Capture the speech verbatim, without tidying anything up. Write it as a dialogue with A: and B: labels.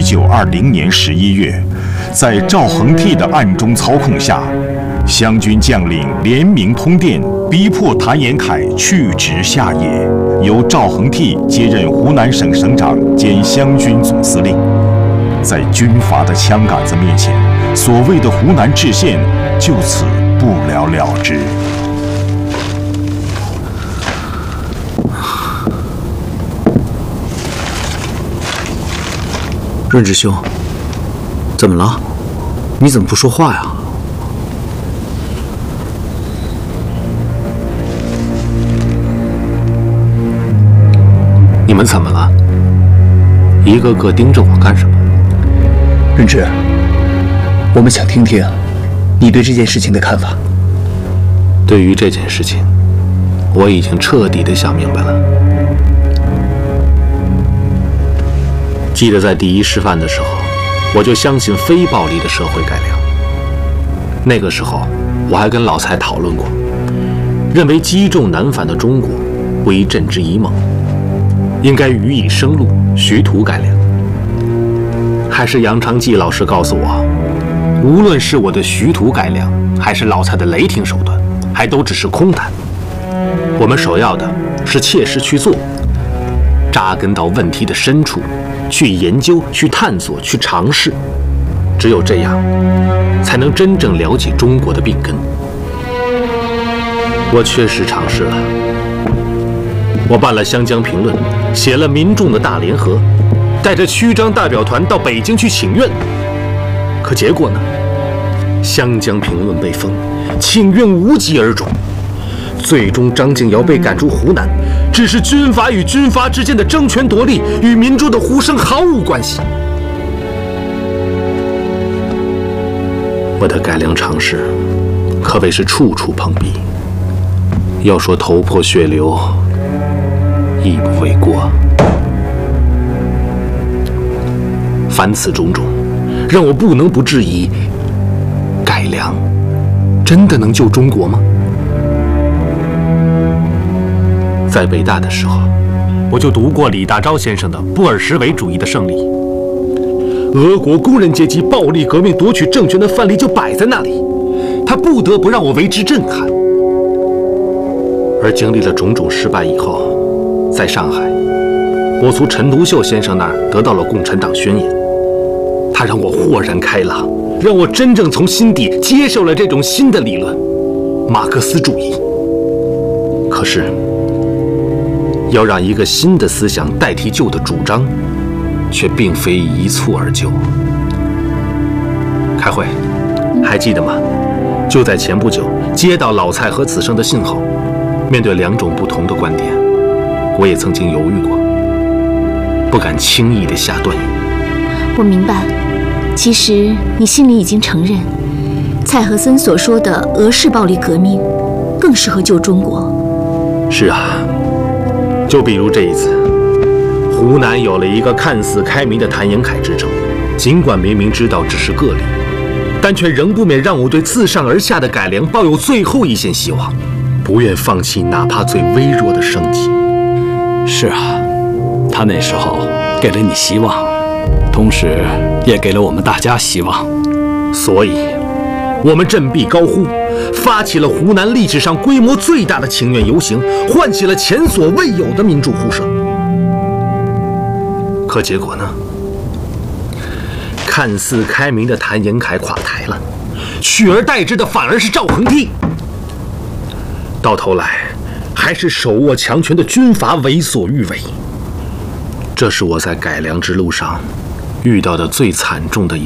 A: 九二零年十一月，在赵恒惕的暗中操控下，湘军将领联名通电，逼迫谭延闿去职下野，由赵恒惕接任湖南省省长兼湘军总司令。在军阀的枪杆子面前，所谓的湖南制宪就此不了了之。
B: 润之兄，怎么了？你怎么不说话呀？
C: 你们怎么了？一个个盯着我干什么？
B: 润之，我们想听听你对这件事情的看法。
C: 对于这件事情，我已经彻底的想明白了。记得在第一师范的时候，我就相信非暴力的社会改良。那个时候，我还跟老蔡讨论过，认为积重难返的中国为朕之遗猛，应该予以生路，徐图改良。还是杨长济老师告诉我，无论是我的徐图改良，还是老蔡的雷霆手段，还都只是空谈。我们首要的是切实去做，扎根到问题的深处，去研究、去探索、去尝试。只有这样，才能真正了解中国的病根。我确实尝试了，我办了《湘江评论》，写了《民众的大联合》，带着区章代表团到北京去请愿。可结果呢？《湘江评论》被封，请愿无疾而终。最终，张敬尧被赶出湖南，只是军阀与军阀之间的争权夺利，与民众的呼声毫无关系。我的改良尝试可谓是处处碰壁，要说头破血流，亦不为过。凡此种种，让我不能不质疑：改良真的能救中国吗？在北大的时候，我就读过李大钊先生的《布尔什维主义的胜利》。俄国工人阶级暴力革命夺取政权的范例就摆在那里，他不得不让我为之震撼。而经历了种种失败以后，在上海，我从陈独秀先生那儿得到了《共产党宣言》，他让我豁然开朗，让我真正从心底接受了这种新的理论——马克思主义。可是，要让一个新的思想代替旧的主张，却并非一蹴而就。开会，还记得吗？就在前不久，接到老蔡和子胜的信号，面对两种不同的观点，我也曾经犹豫过，不敢轻易地下断语。
D: 我明白，其实你心里已经承认，蔡和森所说的俄式暴力革命，更适合救中国。
C: 是啊，就比如这一次，湖南有了一个看似开明的谭延闿之争，尽管明明知道只是个例，但却仍不免让我对自上而下的改良抱有最后一线希望，不愿放弃哪怕最微弱的生机。
B: 是啊，他那时候给了你希望，同时也给了我们大家希望。
C: 所以，我们振臂高呼，发起了湖南历史上规模最大的请愿游行，唤起了前所未有的民主呼声。可结果呢？看似开明的谭延闿垮台了，取而代之的反而是赵恒惕。到头来，还是手握强权的军阀为所欲为。这是我在改良之路上遇到的最惨重的一